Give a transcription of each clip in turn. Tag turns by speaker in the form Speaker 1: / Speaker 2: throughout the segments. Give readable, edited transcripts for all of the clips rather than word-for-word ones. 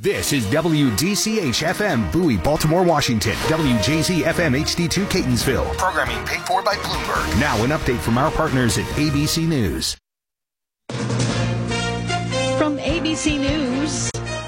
Speaker 1: This is WDCH-FM, Bowie, Baltimore, Washington. WJZ-FM HD2, Catonsville. Programming paid for by Bloomberg. Now an update from our partners at ABC News.
Speaker 2: From ABC News,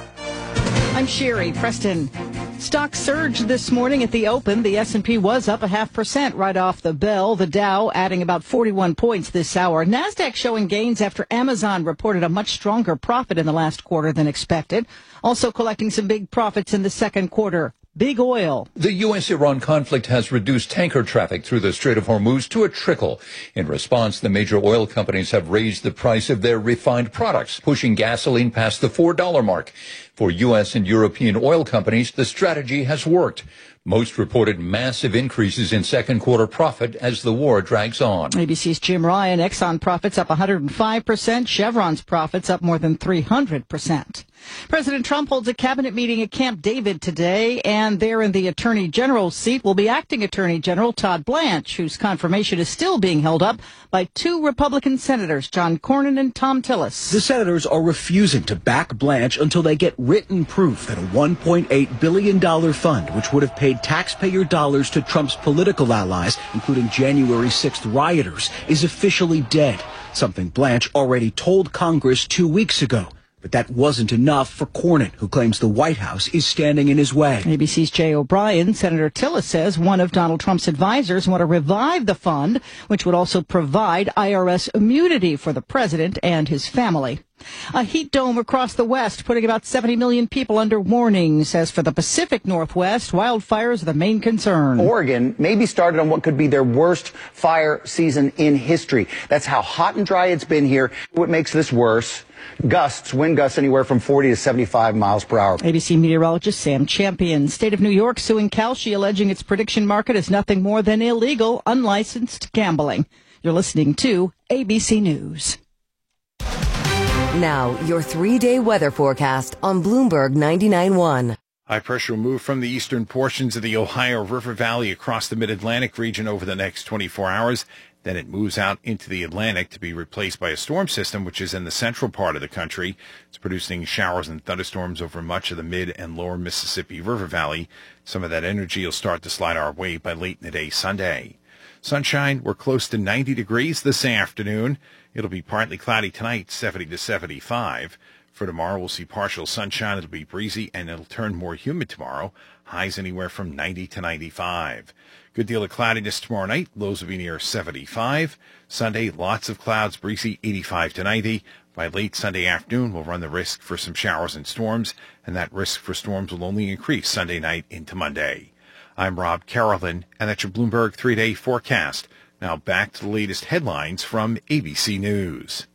Speaker 2: I'm Sherry Preston. Stocks surged this morning at the open. The S&P was up 0.5% right off the bell. The Dow adding about 41 points this hour. NASDAQ showing gains after Amazon reported a much stronger profit in the last quarter than expected. Also collecting some big profits in the second quarter. Big oil.
Speaker 3: The U.S.-Iran conflict has reduced tanker traffic through the Strait of Hormuz to a trickle. In response, the major oil companies have raised the price of their refined products, pushing gasoline past the $4 mark. For U.S. and European oil companies, the strategy has worked. Most reported massive increases in second quarter profit as the war drags on.
Speaker 2: ABC's Jim Ryan. Exxon profits up 105%. Chevron's profits up more than 300%. President Trump holds a cabinet meeting at Camp David today, and there in the Attorney General's seat will be Acting Attorney General Todd Blanche, whose confirmation is still being held up by two Republican senators, John Cornyn and Thom Tillis.
Speaker 4: The senators are refusing to back Blanche until they get written proof that a $1.8 billion fund, which would have paid taxpayer dollars to Trump's political allies, including January 6th rioters, is officially dead, something Blanche already told Congress 2 weeks ago. But that wasn't enough for Cornyn, who claims the White House is standing in his way.
Speaker 2: ABC's Jay O'Brien. Senator Tillis says one of Donald Trump's advisors want to revive the fund, which would also provide IRS immunity for the president and his family. A heat dome across the West, putting about 70 million people under warnings. As for the Pacific Northwest, wildfires are the main concern.
Speaker 5: Oregon may be started on what could be their worst fire season in history. That's how hot and dry it's been here. What makes this worse? Wind gusts anywhere from 40 to 75 miles per hour.
Speaker 2: ABC meteorologist Sam Champion. State of New York suing Kalshi, alleging its prediction market is nothing more than illegal, unlicensed gambling. You're listening to ABC News.
Speaker 6: Now, your 3-day weather forecast on Bloomberg 99.1.
Speaker 7: High pressure will move from the eastern portions of the Ohio River Valley across the mid-Atlantic region over the next 24 hours. Then it moves out into the Atlantic to be replaced by a storm system, which is in the central part of the country. It's producing showers and thunderstorms over much of the mid and lower Mississippi River Valley. Some of that energy will start to slide our way by late in the day Sunday. Sunshine, we're close to 90 degrees this afternoon. It'll be partly cloudy tonight, 70 to 75. For tomorrow, we'll see partial sunshine. It'll be breezy, and it'll turn more humid tomorrow. Highs anywhere from 90 to 95. Good deal of cloudiness tomorrow night. Lows will be near 75. Sunday, lots of clouds, breezy, 85 to 90. By late Sunday afternoon, we'll run the risk for some showers and storms, and that risk for storms will only increase Sunday night into Monday. I'm Rob Carolyn, and that's your Bloomberg 3-day forecast. Now back to the latest headlines from ABC News.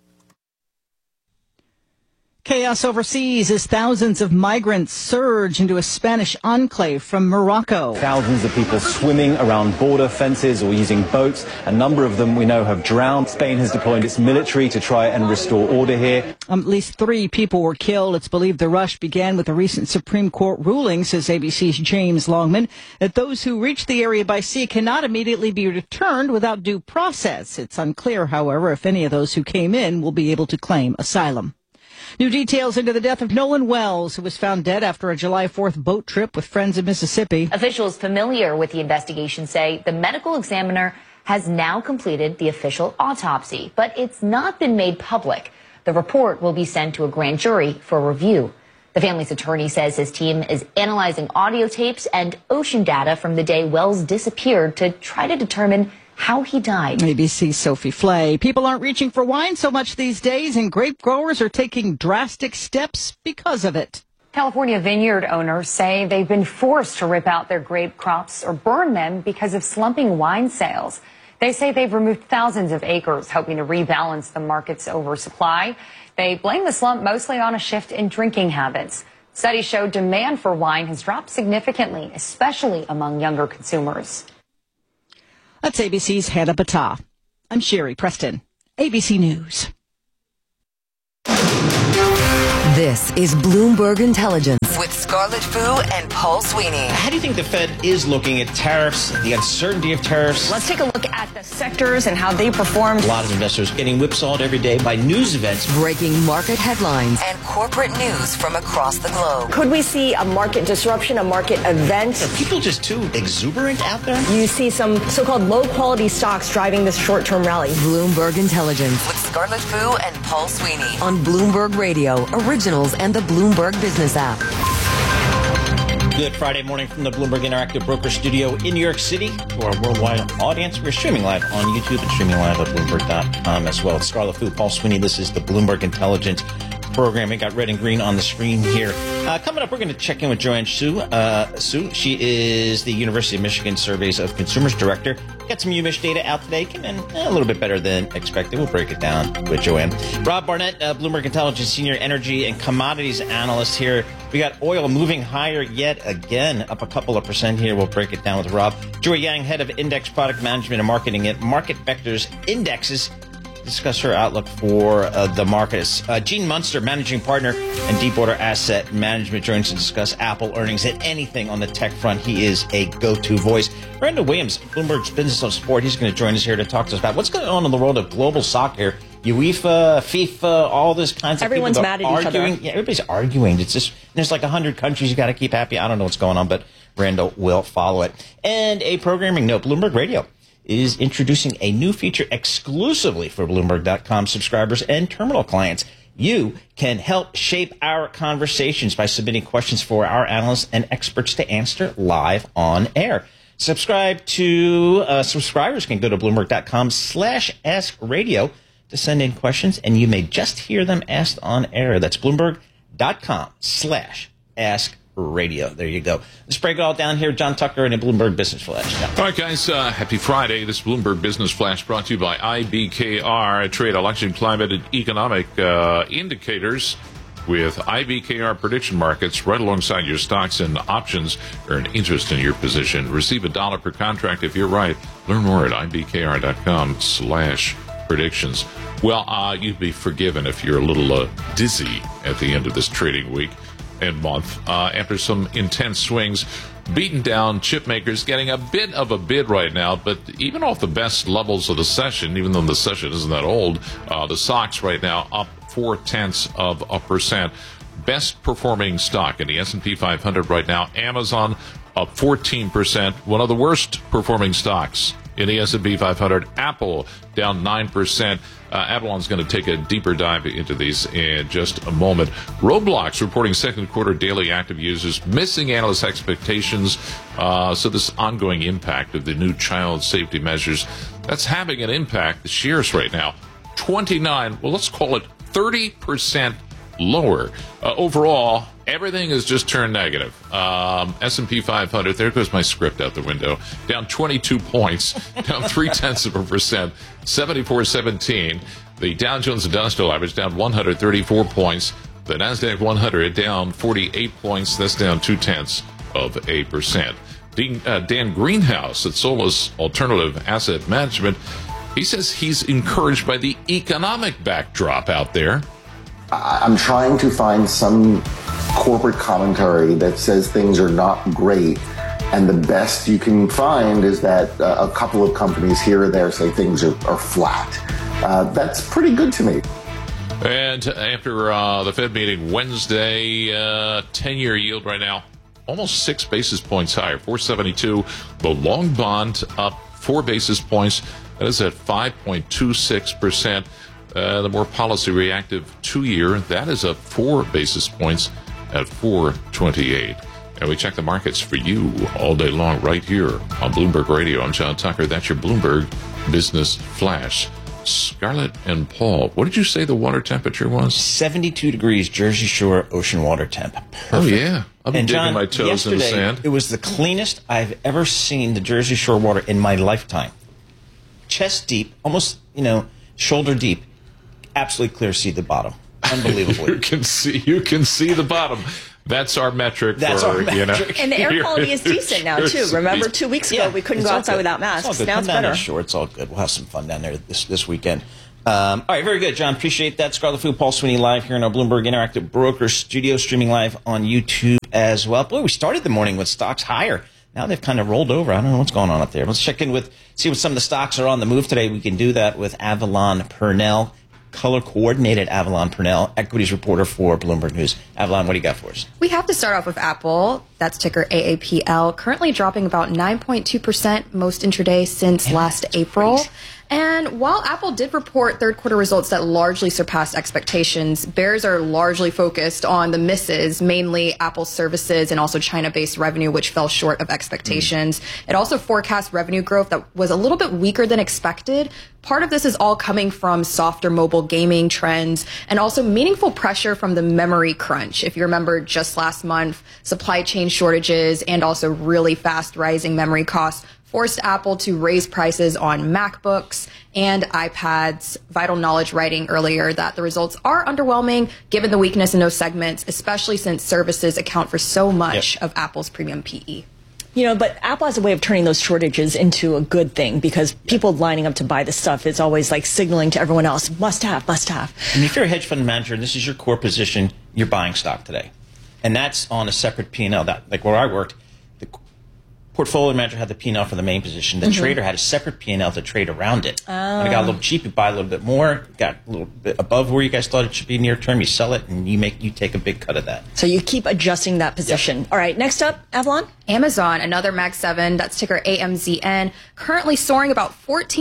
Speaker 2: Chaos overseas as thousands of migrants surge into a Spanish enclave from Morocco.
Speaker 8: Thousands of people swimming around border fences or using boats. A number of them we know have drowned. Spain has deployed its military to try and restore order here.
Speaker 2: At least 3 people were killed. It's believed the rush began with a recent Supreme Court ruling, says ABC's James Longman, that those who reach the area by sea cannot immediately be returned without due process. It's unclear, however, if any of those who came in will be able to claim asylum. New details into the death of Nolan Wells, who was found dead after a July 4th boat trip with friends in Mississippi.
Speaker 9: Officials familiar with the investigation say the medical examiner has now completed the official autopsy, but it's not been made public. The report will be sent to a grand jury for review. The family's attorney says his team is analyzing audio tapes and ocean data from the day Wells disappeared to try to determine how he died.
Speaker 2: ABC's Sophie Flay. People aren't reaching for wine so much these days, and grape growers are taking drastic steps because of it.
Speaker 10: California vineyard owners say they've been forced to rip out their grape crops or burn them because of slumping wine sales. They say they've removed thousands of acres, hoping to rebalance the market's oversupply. They blame the slump mostly on a shift in drinking habits. Studies show demand for wine has dropped significantly, especially among younger consumers.
Speaker 2: That's ABC's Hannah Battah. I'm Sherry Preston, ABC News.
Speaker 6: This is Bloomberg Intelligence with Scarlett Fu and Paul Sweeney.
Speaker 11: How do you think the Fed is looking at tariffs, the uncertainty of tariffs?
Speaker 12: Let's take a look at the sectors and how they performed.
Speaker 11: A lot of investors getting whipsawed every day by news events.
Speaker 6: Breaking market headlines and corporate news from across the globe.
Speaker 12: Could we see a market disruption, a market event?
Speaker 11: Are people just too exuberant out there?
Speaker 12: You see some so-called low-quality stocks driving this short-term rally.
Speaker 6: Bloomberg Intelligence with Scarlett Fu and Paul Sweeney on Bloomberg Radio, Originals, and the Bloomberg Business app.
Speaker 11: Good Friday morning from the Bloomberg Interactive Broker Studio in New York City. To our worldwide audience, we're streaming live on YouTube and streaming live at Bloomberg.com as well. It's Scarlett Fu, Paul Sweeney. This is the Bloomberg Intelligence program. We got red and green on the screen here. Coming up, we're going to check in with Joanne Su. She is the University of Michigan Surveys of Consumers Director. Got some UMich data out today. Came in a little bit better than expected. We'll break it down with Joanne. Rob Barnett, Bloomberg Intelligence Senior Energy and Commodities Analyst here. We got oil moving higher yet again, up a couple of percent here. We'll break it down with Rob. Joy Yang, Head of Index Product Management and Marketing at Market Vectors Indexes. Discuss her outlook for the markets. Gene Munster, Managing Partner and Deepwater Asset Management, joins to discuss Apple earnings and anything on the tech front. He is a go-to voice. Randall Williams, Bloomberg's Business of Sport, he's going to join us here to talk to us about what's going on in the world of global soccer. UEFA, FIFA, all this kinds of
Speaker 12: Everyone's
Speaker 11: people
Speaker 12: mad at
Speaker 11: arguing.
Speaker 12: each other.
Speaker 11: Yeah, everybody's arguing. It's just there's like 100 countries you got to keep happy. I don't know what's going on, but Randall will follow it. And a programming note: Bloomberg Radio is introducing a new feature exclusively for Bloomberg.com subscribers and terminal clients. You can help shape our conversations by submitting questions for our analysts and experts to answer live on air. Subscribers can go to Bloomberg.com/AskRadio to send in questions, and you may just hear them asked on air. That's Bloomberg.com/AskRadio. There you go. Let's break it all down here. John Tucker and a Bloomberg Business Flash.
Speaker 13: All right, guys. Happy Friday. This Bloomberg Business Flash brought to you by IBKR, trade election climate and economic indicators with IBKR prediction markets right alongside your stocks and options. Earn interest in your position. Receive $1 per contract if you're right. Learn more at IBKR.com/predictions. Well, you'd be forgiven if you're a little dizzy at the end of this trading week and month after some intense swings. Beaten down chip makers getting a bit of a bid right now, but even off the best levels of the session, even though the session isn't that old, the stocks right now up 0.4%. Best performing stock in the S&P 500 right now, Amazon up 14%. One of the worst performing stocks in the S&P 500, Apple down 9%. Avalon's going to take a deeper dive into these in just a moment. Roblox reporting second quarter daily active users missing analyst expectations. So this ongoing impact of the new child safety measures, that's having an impact. The shares right now, 29, well, let's call it 30% lower. Overall, everything has just turned negative. S&P 500, there goes my script out the window, down 22 points, down 0.3%, 74.17. The Dow Jones Industrial Average down 134 points. The NASDAQ 100 down 48 points. That's down 0.2%. Dan Greenhouse at Solus Alternative Asset Management, he says he's encouraged by the economic backdrop out there.
Speaker 14: I'm trying to find some corporate commentary that says things are not great, and the best you can find is that a couple of companies here or there say things are flat. That's pretty good to me.
Speaker 13: And after the Fed meeting Wednesday, 10-year yield right now almost 6 basis points higher, 472. The long bond up 4 basis points. That is at 5.26%. The more policy reactive 2-year, that is up 4 basis points at 4.28. And we check the markets for you all day long right here on Bloomberg Radio. I'm John Tucker. That's your Bloomberg Business Flash. Scarlett and Paul, what did you say the water temperature was?
Speaker 11: 72 degrees, Jersey Shore ocean water temp. Perfect.
Speaker 13: Oh, yeah. I've been digging
Speaker 11: John,
Speaker 13: my toes in the sand.
Speaker 11: It was the cleanest I've ever seen the Jersey Shore water in my lifetime. Chest deep, almost, shoulder deep. Absolutely clear, see the bottom. Unbelievably.
Speaker 13: You can see the bottom. That's our metric.
Speaker 11: Our metric.
Speaker 12: And the air quality is decent now, too. Remember, 2 weeks ago, we couldn't go outside without masks. Now it's better.
Speaker 11: Sure, it's all good. We'll have some fun down there this weekend. All right, very good, John. Appreciate that. Scarlet Fu, Paul Sweeney live here in our Bloomberg Interactive Broker Studio, streaming live on YouTube as well. Boy, we started the morning with stocks higher. Now they've kind of rolled over. I don't know what's going on up there. Let's check in see what some of the stocks are on the move today. We can do that with Avalon Purnell, color-coordinated Avalon Purnell, equities reporter for Bloomberg News. Avalon, what do you got for us?
Speaker 15: We have to start off with Apple. That's ticker AAPL, currently dropping about 9.2% most intraday since last April.
Speaker 11: Crazy.
Speaker 15: And while Apple did report third quarter results that largely surpassed expectations, bears are largely focused on the misses, mainly Apple services and also China-based revenue, which fell short of expectations. It also forecast revenue growth that was a little bit weaker than expected. Part of this is all coming from softer mobile gaming trends and also meaningful pressure from the memory crunch. If you remember just last month, supply chain shortages and also really fast rising memory costs forced Apple to raise prices on MacBooks and iPads. Vital Knowledge writing earlier that the results are underwhelming given the weakness in those segments, especially since services account for so much of Apple's premium PE.
Speaker 12: You know, but Apple has a way of turning those shortages into a good thing because people lining up to buy the stuff is always like signaling to everyone else, must have, must have.
Speaker 11: And if you're a hedge fund manager and this is your core position, you're buying stock today. And that's on a separate P&L. Like where I worked, the portfolio manager had the P&L for the main position. The trader had a separate P&L to trade around it. When it got a little cheap, you buy a little bit more. Got a little bit above where you guys thought it should be near term, you sell it, and you take a big cut of that.
Speaker 12: So you keep adjusting that position. All right, next up, Avalon.
Speaker 15: Amazon, another Mag 7, that's ticker AMZN, currently soaring about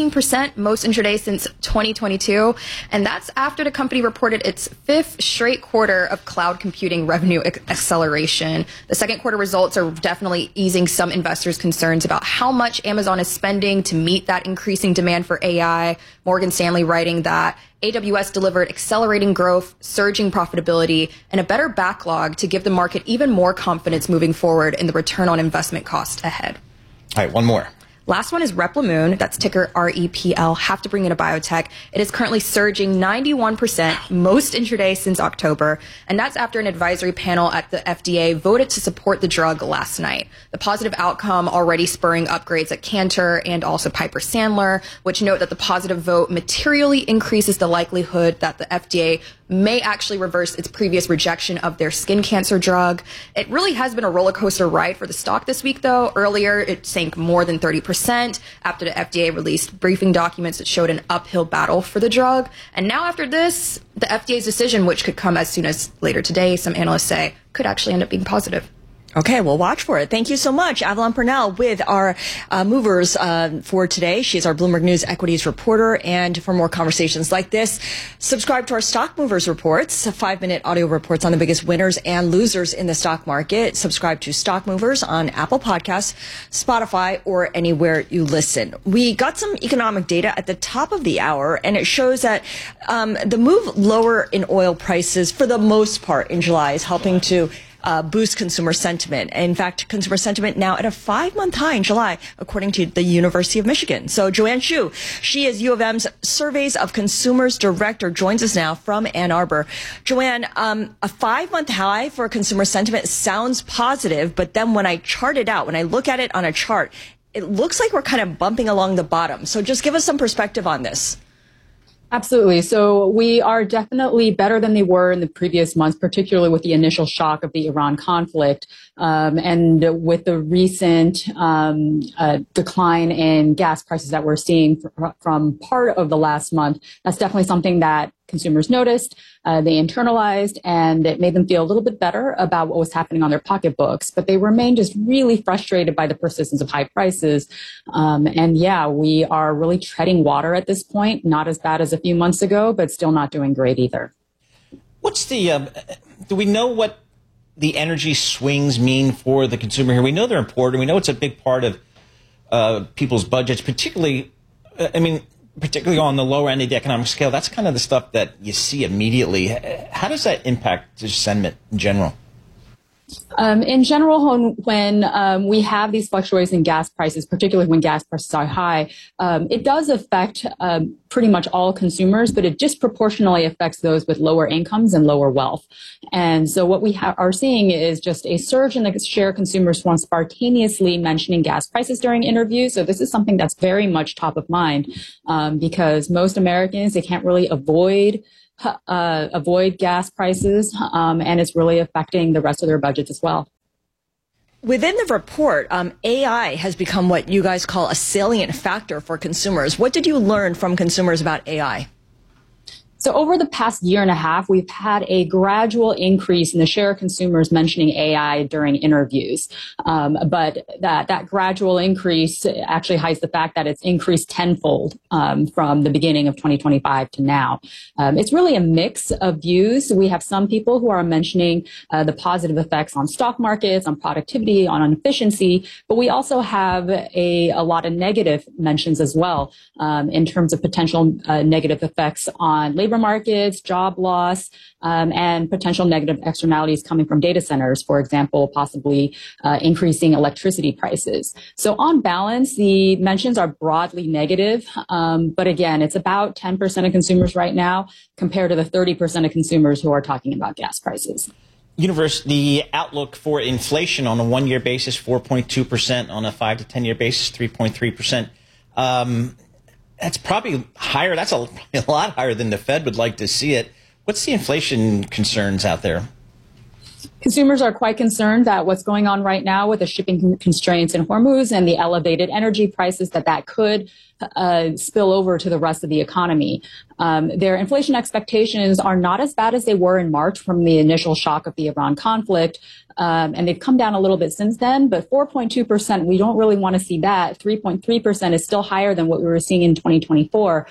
Speaker 15: 14% most intraday since 2022. And that's after the company reported its fifth straight quarter of cloud computing revenue acceleration. The second quarter results are definitely easing some investors' concerns about how much Amazon is spending to meet that increasing demand for AI. Morgan Stanley writing that AWS delivered accelerating growth, surging profitability, and a better backlog to give the market even more confidence moving forward in the return on investment cost ahead.
Speaker 11: All right, one more.
Speaker 15: Last one is Replimune. That's ticker REPL. Have to bring in a biotech. It is currently surging 91% most intraday since October. And that's after an advisory panel at the FDA voted to support the drug last night. The positive outcome already spurring upgrades at Cantor and also Piper Sandler, which note that the positive vote materially increases the likelihood that the FDA may actually reverse its previous rejection of their skin cancer drug. It really has been a roller coaster ride for the stock this week, though. Earlier, it sank more than 30% after the FDA released briefing documents that showed an uphill battle for the drug. And now after this, the FDA's decision, which could come as soon as later today, some analysts say, could actually end up being positive.
Speaker 12: Okay, well, watch for it. Thank you so much, Avalon Purnell, with our movers for today. She is our Bloomberg News equities reporter. And for more conversations like this, subscribe to our Stock Movers reports, 5-minute audio reports on the biggest winners and losers in the stock market. Subscribe to Stock Movers on Apple Podcasts, Spotify, or anywhere you listen. We got some economic data at the top of the hour, and it shows that the move lower in oil prices, for the most part in July, is helping to boost consumer sentiment. In fact, consumer sentiment now at a 5-month high in July, according to the University of Michigan. So Joanne Shu, she is U of M's Surveys of Consumers Director, joins us now from Ann Arbor. Joanne, a 5-month high for consumer sentiment sounds positive, but then when I chart it out, when I look at it on a chart, it looks like we're kind of bumping along the bottom. So just give us some perspective on this.
Speaker 16: Absolutely. So we are definitely better than they were in the previous months, particularly with the initial shock of the Iran conflict. And with the recent decline in gas prices that we're seeing from part of the last month, that's definitely something that consumers noticed, they internalized, and it made them feel a little bit better about what was happening on their pocketbooks. But they remain just really frustrated by the persistence of high prices. And yeah, we are really treading water at this point. Not as bad as a few months ago, but still not doing great either.
Speaker 11: What's the, do we know what the energy swings mean for the consumer here? We know they're important. We know it's a big part of people's budgets, particularly, particularly on the lower end of the economic scale. That's kind of the stuff that you see immediately. How does that impact the sentiment in general?
Speaker 16: In general, when we have these fluctuations in gas prices, particularly when gas prices are high, it does affect pretty much all consumers, but it disproportionately affects those with lower incomes and lower wealth. And so what we are seeing is just a surge in the share of consumers who are spontaneously mentioning gas prices during interviews. So this is something that's very much top of mind because most Americans, they can't really avoid gas prices, and it's really affecting the rest of their budgets as well.
Speaker 12: Within the report, AI has become what you guys call a salient factor for consumers. What did you learn from consumers about AI?
Speaker 16: So over the past year and a half, we've had a gradual increase in the share of consumers mentioning AI during interviews. But that gradual increase actually hides the fact that it's increased tenfold from the beginning of 2025 to now. It's really a mix of views. We have some people who are mentioning the positive effects on stock markets, on productivity, on efficiency, but we also have a lot of negative mentions as well in terms of potential negative effects on labor markets, job loss, and potential negative externalities coming from data centers, for example, possibly increasing electricity prices. So on balance, the mentions are broadly negative, but again, it's about 10% of consumers right now compared to the 30% of consumers who are talking about gas prices.
Speaker 11: The outlook for inflation on a one-year basis, 4.2%, on a 5 to 10-year basis, 3.3%. That's probably higher. That's a lot higher than the Fed would like to see it. What's the inflation concerns out there?
Speaker 16: Consumers are quite concerned that what's going on right now with the shipping constraints in Hormuz and the elevated energy prices that could spill over to the rest of the economy. Their inflation expectations are not as bad as they were in March from the initial shock of the Iran conflict. And they've come down a little bit since then, but 4.2%, we don't really want to see that. 3.3% is still higher than what we were seeing in 2024.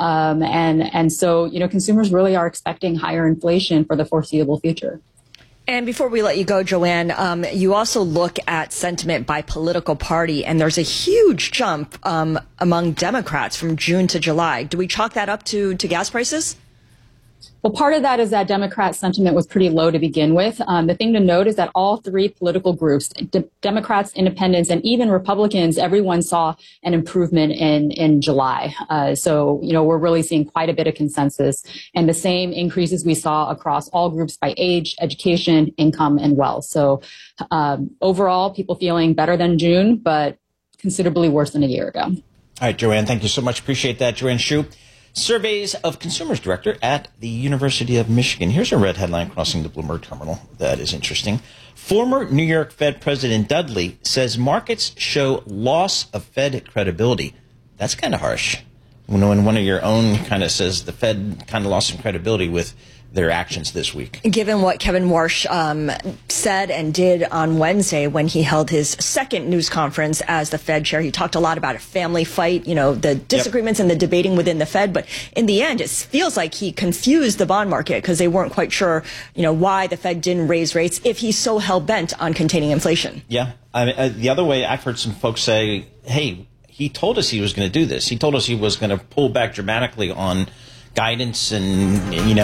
Speaker 16: And so, consumers really are expecting higher inflation for the foreseeable future.
Speaker 12: And before we let you go, Joanne, you also look at sentiment by political party, and there's a huge jump among Democrats from June to July. Do we chalk that up to gas prices?
Speaker 16: Well, part of that is that Democrat sentiment was pretty low to begin with. The thing to note is that all three political groups, Democrats, Independents, and even Republicans, everyone saw an improvement in July. So, we're really seeing quite a bit of consensus and the same increases we saw across all groups by age, education, income, and wealth. So overall, people feeling better than June, but considerably worse than a year ago.
Speaker 11: All right, Joanne, thank you so much. Appreciate that. Joanne Shu, Surveys of Consumers Director at the University of Michigan. Here's a red headline crossing the Bloomberg terminal that is interesting. Former New York Fed President Dudley says markets show loss of Fed credibility. That's kind of harsh. When one of your own kind of says the Fed kind of lost some credibility with their actions this week. Given what Kevin Warsh said and did on Wednesday when he held his second news conference as the Fed chair, he talked a lot about a family fight, the disagreements and the debating within the Fed. But in the end, it feels like he confused the bond market because they weren't quite sure, why the Fed didn't raise rates if he's so hell-bent on containing inflation. Yeah. The other way, I've heard some folks say, hey, he told us he was going to do this. He told us he was going to pull back dramatically on guidance and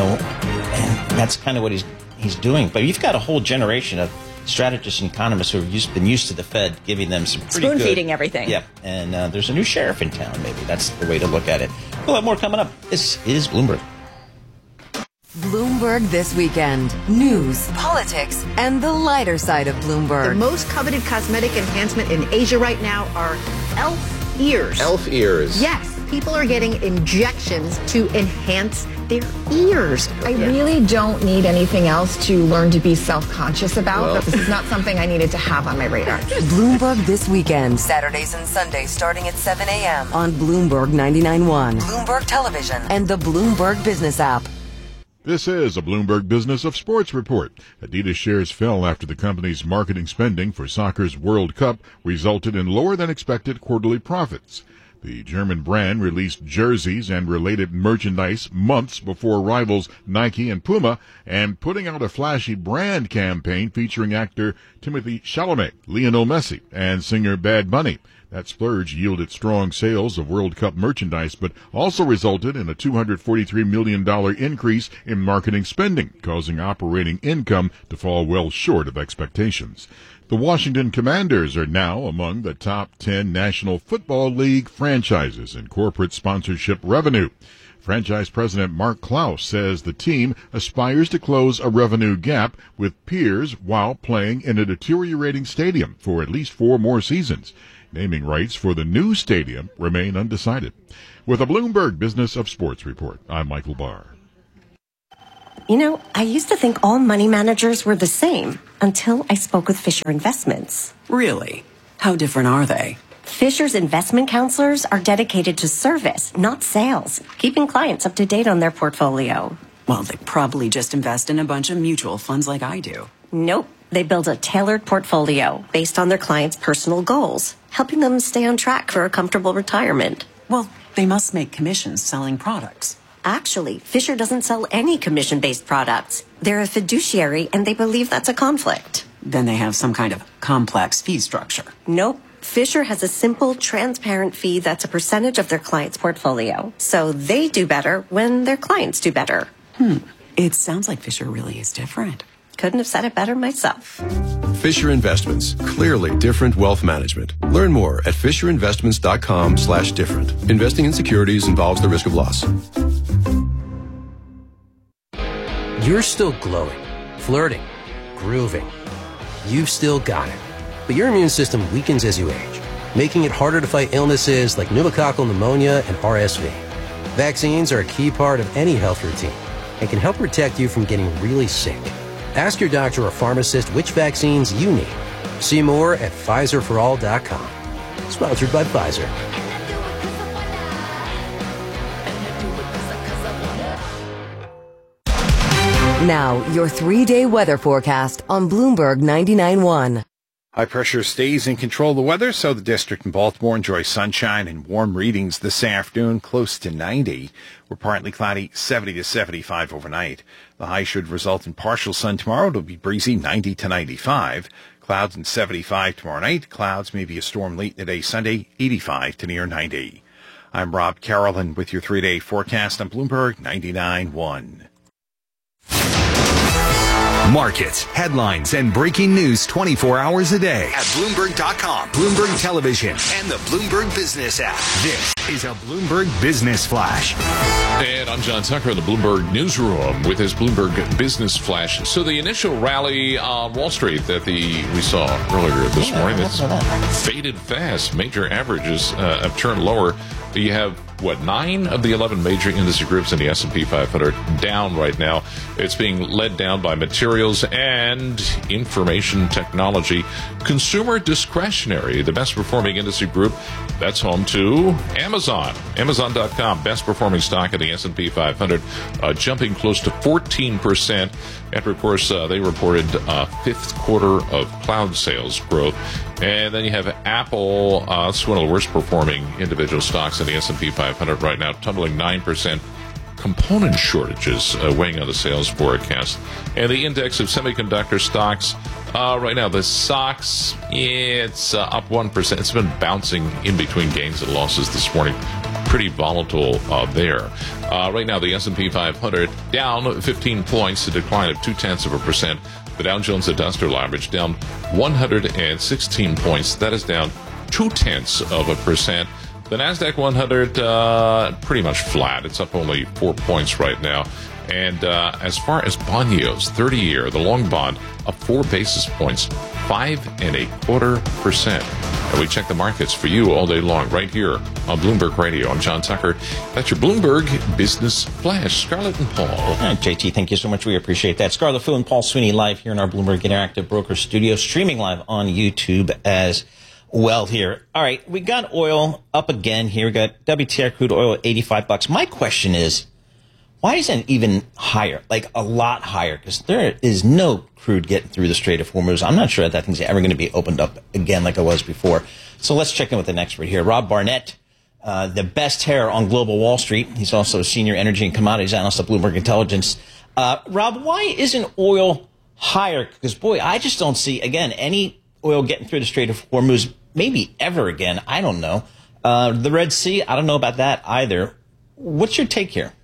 Speaker 11: that's kind of what he's doing. But you've got a whole generation of strategists and economists who have been used to the Fed giving them some pretty good... Spoon-feeding everything. Yeah, and there's a new sheriff in town, maybe. That's the way to look at it. We'll have more coming up. This is Bloomberg.
Speaker 6: Bloomberg This Weekend. News, politics, and the lighter side of Bloomberg.
Speaker 17: The most coveted cosmetic enhancement in Asia right now are elf ears.
Speaker 18: Elf ears.
Speaker 17: Yes. People are getting injections to enhance their ears.
Speaker 19: I really don't need anything else to learn to be self-conscious about. Well. This is not something I needed to have on my radar.
Speaker 6: Bloomberg This Weekend. Saturdays and Sundays starting at 7 a.m. on Bloomberg 99.1, Bloomberg Television, and the Bloomberg Business app.
Speaker 20: This is a Bloomberg Business of Sports report. Adidas shares fell after the company's marketing spending for soccer's World Cup resulted in lower than expected quarterly profits. The German brand released jerseys and related merchandise months before rivals Nike and Puma, and putting out a flashy brand campaign featuring actor Timothée Chalamet, Lionel Messi, and singer Bad Bunny. That splurge yielded strong sales of World Cup merchandise, but also resulted in a $243 million increase in marketing spending, causing operating income to fall well short of expectations. The Washington Commanders are now among the top 10 National Football League franchises in corporate sponsorship revenue. Franchise President Mark Klaus says the team aspires to close a revenue gap with peers while playing in a deteriorating stadium for at least 4 more seasons. Naming rights for the new stadium remain undecided. With a Bloomberg Business of Sports report, I'm Michael Barr.
Speaker 18: You know, I used to think all money managers were the same until I spoke with Fisher Investments.
Speaker 21: Really? How different are they?
Speaker 18: Fisher's investment counselors are dedicated to service, not sales, keeping clients up to date on their portfolio.
Speaker 21: Well, they probably just invest in a bunch of mutual funds like I do.
Speaker 18: Nope. They build a tailored portfolio based on their clients' personal goals, helping them stay on track for a comfortable retirement.
Speaker 21: Well, they must make commissions selling products.
Speaker 18: Actually, Fisher doesn't sell any commission-based products. They're a fiduciary, and they believe that's a conflict.
Speaker 21: Then they have some kind of complex fee structure.
Speaker 18: Nope. Fisher has a simple, transparent fee that's a percentage of their client's portfolio. So they do better when their clients do better.
Speaker 21: It sounds like Fisher really is different.
Speaker 18: Couldn't have said it better myself.
Speaker 22: Fisher Investments. Clearly different wealth management. Learn more at fisherinvestments.com/different. Investing in securities involves the risk of loss.
Speaker 23: You're still glowing, flirting, grooving. You've still got it. But your immune system weakens as you age, making it harder to fight illnesses like pneumococcal pneumonia and RSV. Vaccines are a key part of any health routine and can help protect you from getting really sick. Ask your doctor or pharmacist which vaccines you need. See more at PfizerForAll.com. Sponsored by Pfizer.
Speaker 6: Now, your 3-day weather forecast on Bloomberg 99.1.
Speaker 7: High pressure stays in control of the weather, so the district in Baltimore enjoys sunshine and warm readings this afternoon, close to 90. We're partly cloudy, 70 to 75 overnight. The high should result in partial sun tomorrow. It'll be breezy, 90 to 95. Clouds and 75 tomorrow night. Clouds, maybe a storm late in the day Sunday, 85 to near 90. I'm Rob Carolyn with your 3-day forecast on Bloomberg 99.1.
Speaker 1: Markets, headlines, and breaking news 24 hours a day at Bloomberg.com, Bloomberg Television, and the Bloomberg Business app. This is a Bloomberg Business Flash.
Speaker 13: And I'm John Tucker in the Bloomberg Newsroom with his Bloomberg Business Flash. So the initial rally on Wall Street that we saw earlier this morning, it's faded fast. Major averages have turned lower. You have, 9 of the 11 major industry groups in the S&P 500 down right now. It's being led down by materials and information technology. Consumer discretionary, the best performing industry group, that's home to Amazon. Amazon.com, best performing stock in the S&P 500, jumping close to 14%. After, of course, they reported 5th quarter of cloud sales growth. And then you have Apple, it's one of the worst performing individual stocks in the S&P 500 right now, tumbling 9%. Component shortages weighing on the sales forecast. And the index of semiconductor stocks, right now, the SOX, it's up 1%. It's been bouncing in between gains and losses this morning. Pretty volatile there. Right now, the S&P 500 down 15 points, a decline of 0.2%. The Dow Jones Industrial Average down 116 points. That is down 0.2%. The NASDAQ 100 pretty much flat. It's up only 4 points right now. And as far as bond yields, 30-year, the long bond up 4 basis points, 5.25%. And we check the markets for you all day long right here on Bloomberg Radio. I'm John Tucker. That's your Bloomberg Business Flash. Scarlett and Paul.
Speaker 11: All right, JT, thank you so much. We appreciate that. Scarlett Fu and Paul Sweeney live here in our Bloomberg Interactive Broker Studio, streaming live on YouTube as well here. All right, we got oil up again here. We got WTI crude oil at $85. My question is, why isn't it even higher, like a lot higher? Because there is no crude getting through the Strait of Hormuz. I'm not sure that thing's ever going to be opened up again like it was before. So let's check in with an expert here. Rob Barnett, the best hair on global Wall Street. He's also a senior energy and commodities analyst at Bloomberg Intelligence. Rob, why isn't oil higher? Because, boy, I just don't see, again, any oil getting through the Strait of Hormuz maybe ever again. I don't know. The Red Sea, I don't know about that either. What's your take here?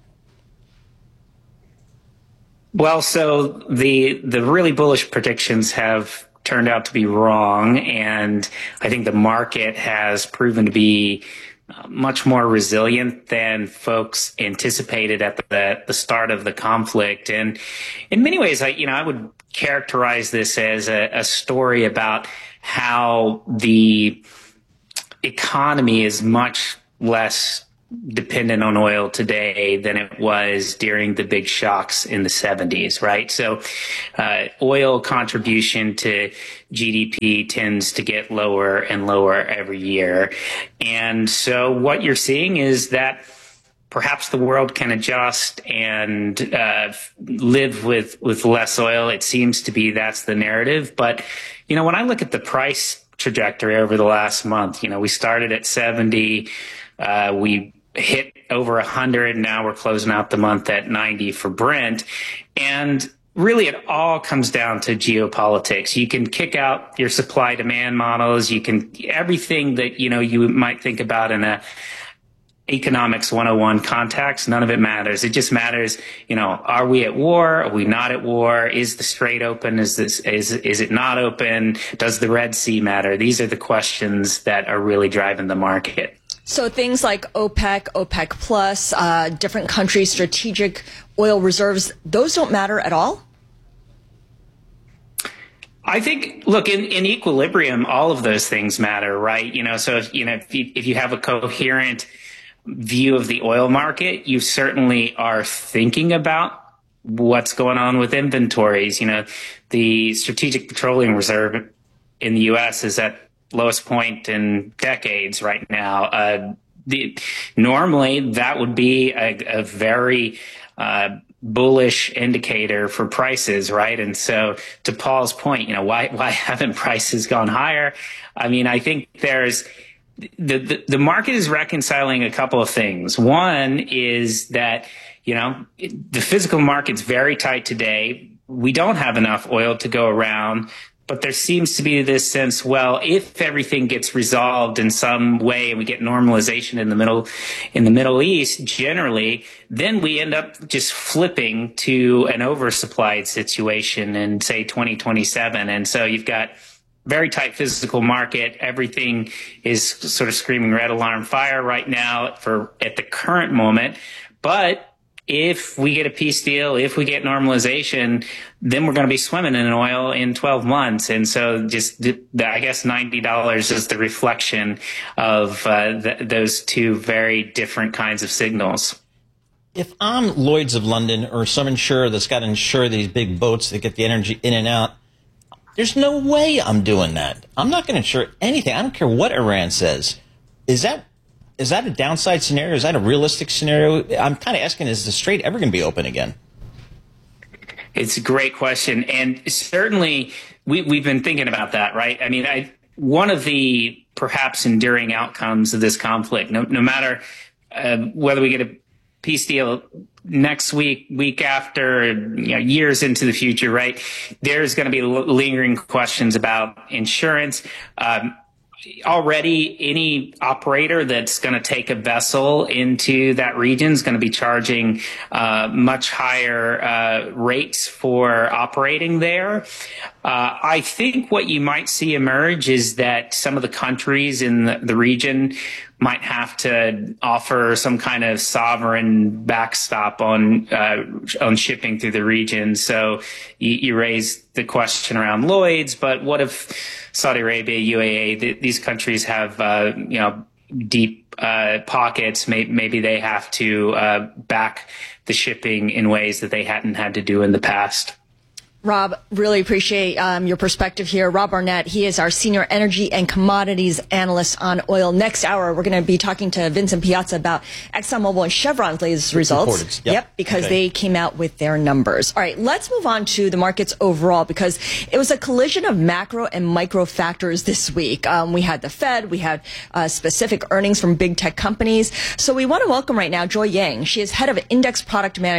Speaker 3: Well, so the really bullish predictions have turned out to be wrong, and I think the market has proven to be much more resilient than folks anticipated at the start of the conflict. And in many ways, I would characterize this as a story about how the economy is much less dependent on oil today than it was during the big shocks in the 70s, right? So oil contribution to GDP tends to get lower and lower every year. And so what you're seeing is that perhaps the world can adjust and live with less oil. It seems to be that's the narrative. But, when I look at the price trajectory over the last month, we started at 70, we hit over 100. Now we're closing out the month at 90 for Brent. And really it all comes down to geopolitics. You can kick out your supply demand models. You can, everything that, you might think about in a economics 101 context, none of it matters. It just matters, are we at war? Are we not at war? Is the Strait open? Is it not open? Does the Red Sea matter? These are the questions that are really driving the market.
Speaker 12: So things like OPEC, OPEC plus, different countries' strategic oil reserves, those don't matter at all?
Speaker 3: I think, look, in equilibrium, all of those things matter, right? So if you have a coherent view of the oil market, you certainly are thinking about what's going on with inventories. The Strategic Petroleum Reserve in the U.S. is at lowest point in decades right now. Normally, that would be a very bullish indicator for prices, right? And so, to Paul's point, why haven't prices gone higher? I think there's the market is reconciling a couple of things. One is that the physical market's very tight today. We don't have enough oil to go around. But there seems to be this sense, well, if everything gets resolved in some way and we get normalization in the Middle East generally, then we end up just flipping to an oversupplied situation in, say, 2027. And so you've got very tight physical market. Everything is sort of screaming red alarm fire right now at the current moment. But if we get a peace deal, if we get normalization, then we're going to be swimming in oil in 12 months. And so I guess $90 is the reflection of those two very different kinds of signals.
Speaker 11: If I'm Lloyd's of London or some insurer that's got to insure these big boats that get the energy in and out, there's no way I'm doing that. I'm not going to insure anything. I don't care what Iran says. Is that a downside scenario? Is that a realistic scenario? I'm kind of asking, is the Strait ever going to be open again?
Speaker 3: It's a great question. And certainly we've been thinking about that, right? One of the perhaps enduring outcomes of this conflict, no matter whether we get a peace deal next week after, years into the future, right? There's going to be lingering questions about insurance. Already, any operator that's going to take a vessel into that region is going to be charging much higher rates for operating there. I think what you might see emerge is that some of the countries in the region might have to offer some kind of sovereign backstop on shipping through the region. So you raise the question around Lloyd's, but what if Saudi Arabia, UAE, these countries have deep pockets? Maybe they have to back the shipping in ways that they hadn't had to do in the past.
Speaker 12: Rob, really appreciate your perspective here. Rob Barnett, he is our senior energy and commodities analyst on oil. Next hour, we're going to be talking to Vincent Piazza about ExxonMobil and Chevron's latest results. Yep, because they came out with their numbers. All right, let's move on to the markets overall, because it was a collision of macro and micro factors this week. We had the Fed, we had specific earnings from big tech companies. So we want to welcome right now Joy Yang. She is head of index product management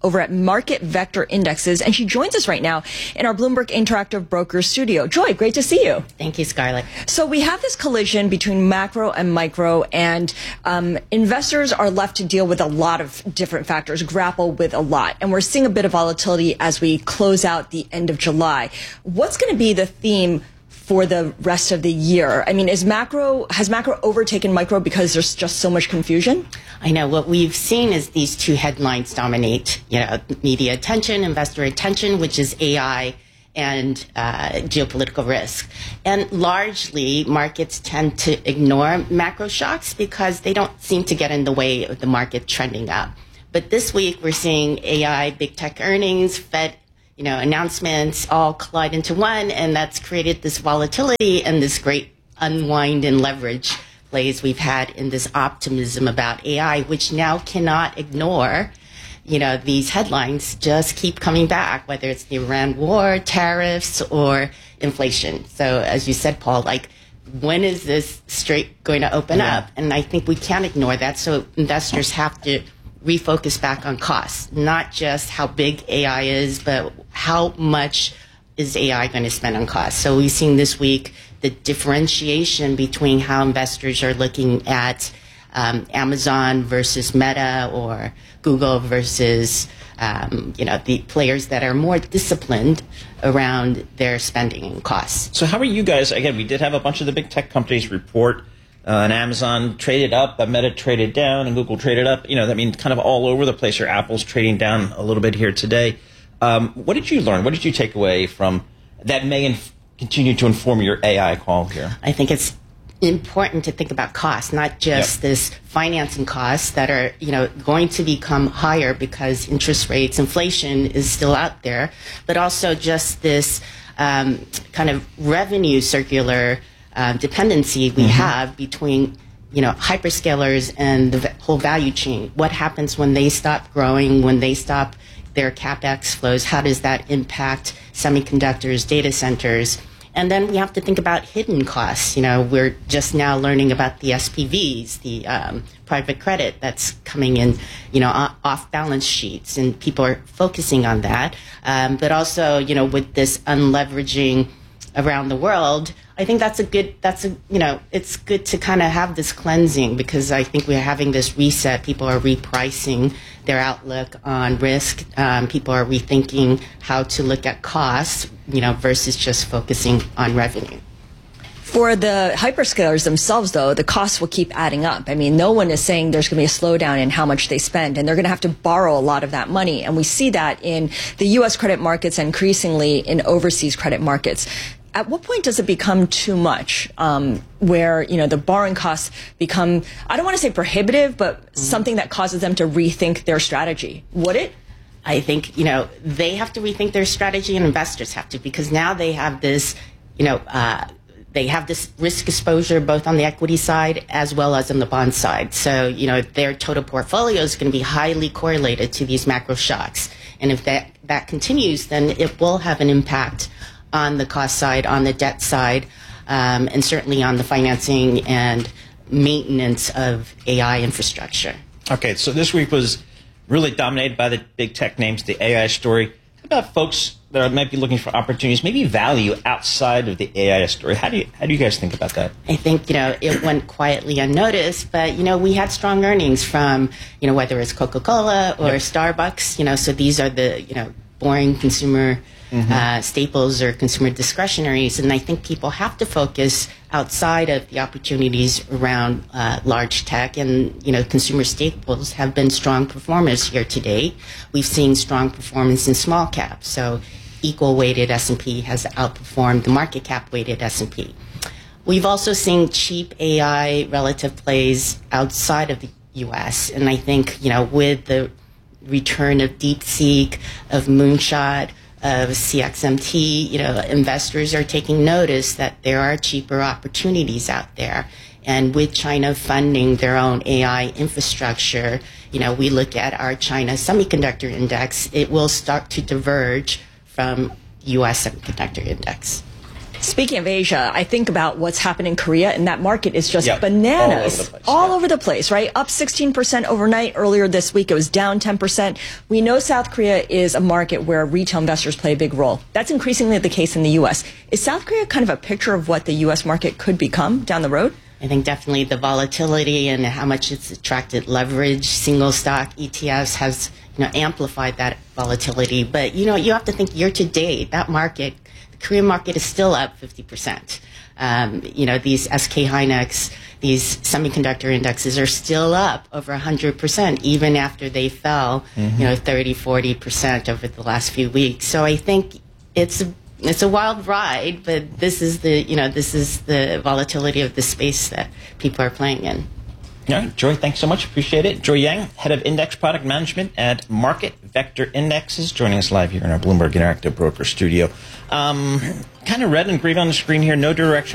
Speaker 12: over at Market Vector Indexes, and she joins us right now in our Bloomberg Interactive Brokers studio. Joy, great to see you.
Speaker 4: Thank you, Scarlett.
Speaker 12: So we have this collision between macro and micro, and investors are left to deal with a lot of different factors, grapple with a lot, and we're seeing a bit of volatility as we close out the end of July. What's going to be the theme for the rest of the year? I mean, has macro overtaken micro because there's just so much confusion?
Speaker 4: I know what we've seen is these two headlines dominate, media attention, investor attention, which is AI and geopolitical risk. And largely, markets tend to ignore macro shocks because they don't seem to get in the way of the market trending up. But this week, we're seeing AI, big tech earnings, Fed announcements all collide into one, and that's created this volatility and this great unwind and leverage plays we've had in this optimism about AI, which now cannot ignore, these headlines just keep coming back, whether it's the Iran war, tariffs, or inflation. So as you said, Paul, when is this strait going to open up? And I think we can't ignore that. So investors have to refocus back on costs, not just how big AI is, but how much is AI going to spend on costs. So we've seen this week the differentiation between how investors are looking at Amazon versus Meta or Google versus the players that are more disciplined around their spending and costs.
Speaker 11: So how are you guys? Again, we did have a bunch of the big tech companies report. And Amazon traded up, Meta traded down, and Google traded up. Kind of all over the place. Or Apple's trading down a little bit here today. What did you learn? What did you take away from that may continue to inform your AI call here?
Speaker 4: I think it's important to think about costs, not just this financing costs that are, going to become higher because interest rates, inflation is still out there, but also just this kind of revenue circular dependency we have between, hyperscalers and the whole value chain. What happens when they stop growing, when they stop their CapEx flows? How does that impact semiconductors, data centers? And then we have to think about hidden costs. We're just now learning about the SPVs, the private credit that's coming in, off balance sheets, and people are focusing on that. But also, with this unleveraging around the world, I think it's good to kind of have this cleansing, because I think we're having this reset. People are repricing their outlook on risk. People are rethinking how to look at costs, versus just focusing on revenue.
Speaker 12: For the hyperscalers themselves, though, the costs will keep adding up. I mean, no one is saying there's going to be a slowdown in how much they spend, and they're going to have to borrow a lot of that money. And we see that in the U.S. credit markets and increasingly in overseas credit markets. At what point does it become too much, where, the borrowing costs become, I don't want to say prohibitive, but something that causes them to rethink their strategy? Would it?
Speaker 4: I think, they have to rethink their strategy, and investors have to, because now they have this, they have this risk exposure both on the equity side as well as on the bond side. So, their total portfolio is going to be highly correlated to these macro shocks. And if that continues, then it will have an impact on the cost side, on the debt side, and certainly on the financing and maintenance of AI infrastructure.
Speaker 11: Okay, so this week was really dominated by the big tech names, the AI story. How about folks that might be looking for opportunities, maybe value outside of the AI story? How do you guys think about that?
Speaker 4: I think, it went quietly unnoticed, but, we had strong earnings from, whether it's Coca-Cola or Starbucks, so these are the, boring consumer staples or consumer discretionaries. And I think people have to focus outside of the opportunities around large tech, and, consumer staples have been strong performers here to date. We've seen strong performance in small cap. So equal weighted S&P has outperformed the market cap weighted S&P. We've also seen cheap AI relative plays outside of the U.S. And I think, with the return of DeepSeek, of Moonshot, of CXMT, investors are taking notice that there are cheaper opportunities out there. And with China funding their own AI infrastructure, we look at our China Semiconductor Index, it will start to diverge from U.S. Semiconductor Index.
Speaker 12: Speaking of Asia, I think about what's happened in Korea, and that market is just bananas. All over the place, right? Up 16% overnight. Earlier this week, it was down 10%. We know South Korea is a market where retail investors play a big role. That's increasingly the case in the U.S. Is South Korea kind of a picture of what the U.S. market could become down the road?
Speaker 4: I think definitely the volatility and how much it's attracted leverage, single stock ETFs has amplified that volatility. But, you have to think year to date, that market, the Korean market is still up 50%. These SK Hynix, these semiconductor indexes are still up over 100%, even after they fell, 30-40% over the last few weeks. So I think it's a wild ride, but this is the volatility of the space that people are playing in.
Speaker 11: All right, Joy, thanks so much. Appreciate it. Joy Yang, Head of Index Product Management at Market Vector Indexes, joining us live here in our Bloomberg Interactive Broker Studio. Kind of red and green on the screen here, no direction.